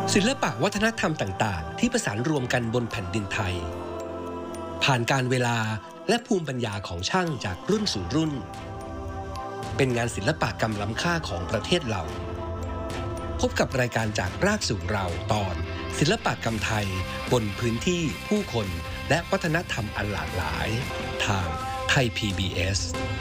ศิลปะวัฒนธรรมต่างๆที่ประสานรวมกันบนแผ่นดินไทยผ่านการเวลาและภูมิปัญญาของช่างจากรุ่นสู่รุ่นเป็นงานศิลปกรรมล้ำค่าของประเทศเราพบกับรายการจากรากสู่เราตอนศิลปกรรมไทยบนพื้นที่ผู้คนและวัฒนธรรมอันหลากหลายทางไทย PBS